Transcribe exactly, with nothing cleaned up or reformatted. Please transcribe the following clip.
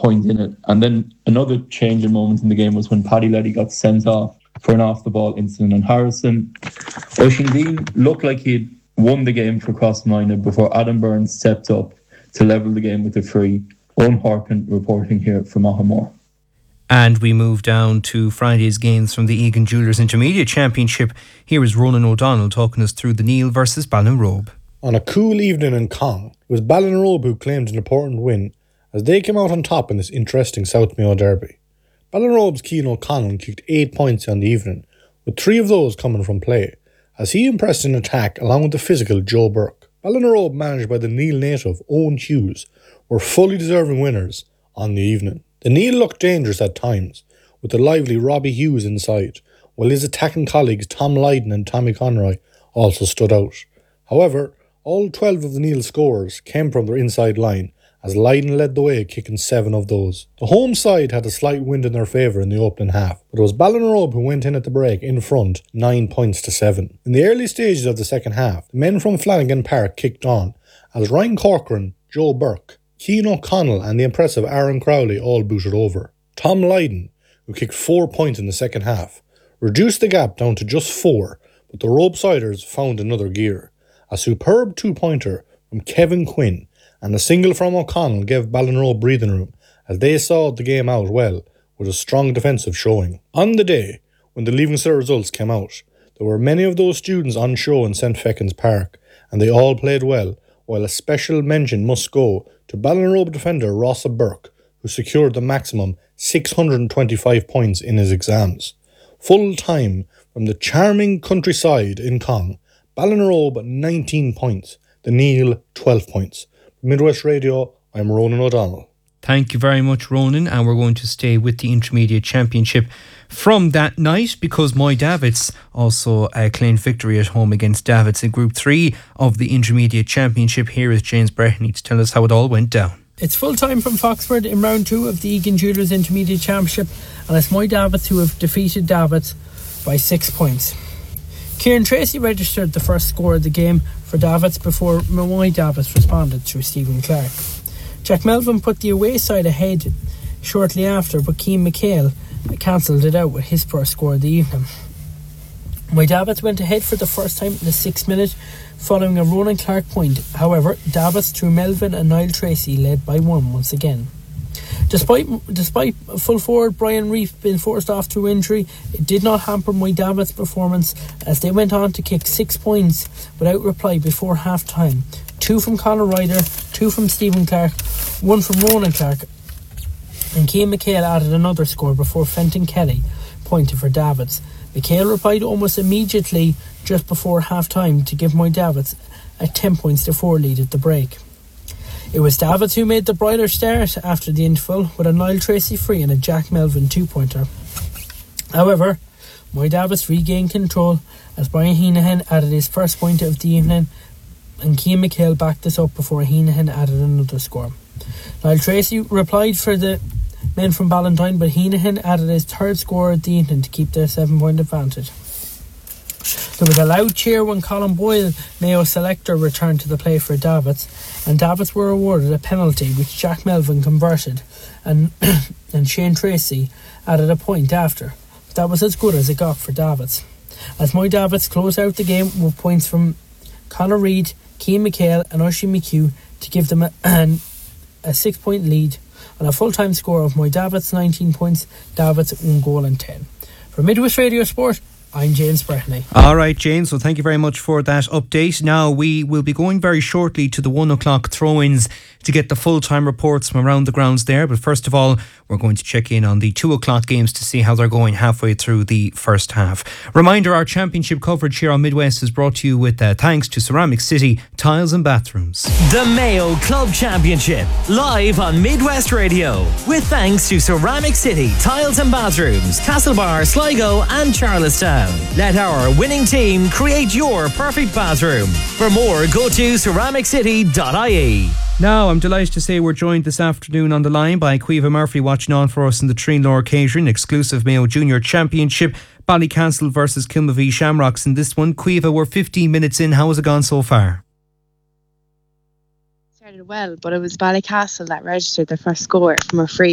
point in it. And then another changing moment in the game was when Paddy Letty got sent off for an off-the-ball incident on Harrison. Oisin Dean looked like he'd won the game for Crossminded before Adam Burns stepped up to level the game with a free. Owen Harkin reporting here from Ahamore. And we move down to Friday's games from the Egan Jewelers Intermediate Championship. Here is Ronan O'Donnell talking us through the Neil versus Ballinrobe. On a cool evening in Cong, it was Ballinrobe who claimed an important win as they came out on top in this interesting South Mayo derby. Ballinrobe's Cian O'Connell kicked eight points on the evening, with three of those coming from play, as he impressed in attack along with the physical Joe Burke. Ballinrobe, managed by the Neil native Owen Hughes, were fully deserving winners on the evening. The Neil looked dangerous at times, with the lively Robbie Hughes inside, while his attacking colleagues Tom Lydon and Tommy Conroy also stood out. However, all twelve of the Neil scorers came from their inside line, as Lydon led the way, kicking seven of those. The home side had a slight wind in their favour in the opening half, but it was Ballinrobe who went in at the break in front, nine points to seven. In the early stages of the second half, the men from Flanagan Park kicked on, as Ryan Corcoran, Joe Burke, Cian O'Connell and the impressive Aaron Crowley all booted over. Tom Lydon, who kicked four points in the second half, reduced the gap down to just four, but the Robesiders found another gear. A superb two-pointer from Kevin Quinn and a single from O'Connell gave Ballinrobe breathing room as they saw the game out well with a strong defensive showing. On the day, when the Leaving Cert results came out, there were many of those students on show in Saint Feckin's Park, and they all played well, while a special mention must go to Ballinrobe defender Rossa Burke, who secured the maximum six hundred twenty-five points in his exams. Full time from the charming countryside in Cong, Ballinrobe nineteen points, the Neil twelve points. From Midwest Radio, I'm Ronan O'Donnell. Thank you very much, Ronan, and we're going to stay with the Intermediate Championship from that night because Moy Davits also uh, claimed victory at home against Davits in Group three of the Intermediate Championship. Here is James Breheny to tell us how it all went down. It's full time from Foxford in round two of the Egan Jewelers Intermediate Championship, and it's Moy Davits who have defeated Davits by six points. Kieran Tracy registered the first score of the game for Davits before Moy Davits responded through Stephen Clark. Jack Melvin put the away side ahead shortly after, but Keane McHale cancelled it out with his first score of the evening. Moy Davits went ahead for the first time in the sixth minute following a Ronan Clark point. However, Davits through Melvin and Niall Tracy led by one once again. Despite despite full forward Brian Reef being forced off through injury, it did not hamper Moy Davits' performance as they went on to kick six points without reply before half time. Two from Conor Ryder, two from Stephen Clark, one from Ronan Clark, and Keane McHale added another score before Fenton Kelly pointed for Davits. McHale replied almost immediately just before half time to give Moy Davits a ten points to four lead at the break. It was Davits who made the brighter start after the interval with a Niall Tracy free and a Jack Melvin two-pointer. However, Moy Davits regained control as Brian Heenahan added his first point of the evening, and Keane McHale backed this up before Heenahan added another score. Niall Tracy replied for the men from Ballantyne, but Heenahan added his third score of the evening to keep their seven-point advantage. There was a loud cheer when Colin Boyle, Mayo selector, returned to the play for Davits, and Davits were awarded a penalty which Jack Melvin converted, and and Shane Tracy added a point after. But that was as good as it got for Davits, as Moy Davits closed out the game with points from Conor Reid, Keane McHale and Oisin McHugh to give them a, an, a six point lead on a full-time score of Moy Davits nineteen points, Davits one goal and ten. For Midwest Radio Sport, I'm James Breheny. All right, James, well, thank you very much for that update. Now, we will be going very shortly to the one o'clock throw-ins to get the full-time reports from around the grounds there. But first of all, we're going to check in on the two o'clock games to see how they're going halfway through the first half. Reminder, our championship coverage here on Midwest is brought to you with uh, thanks to Ceramic City Tiles and Bathrooms. The Mayo Club Championship, live on Midwest Radio. With thanks to Ceramic City Tiles and Bathrooms, Castlebar, Sligo and Charlestown. Let our winning team create your perfect bathroom. For more, go to ceramic city dot I E. Now, I'm delighted to say we're joined this afternoon on the line by Caoimhe Murphy, watching on for us in the Treen-Lower Catering exclusive Mayo Junior Championship. Ballycastle versus Kilmavie Shamrocks in this one. Caoimhe, we're fifteen minutes in. How has it gone so far? Started well, but it was Ballycastle that registered their first score from a free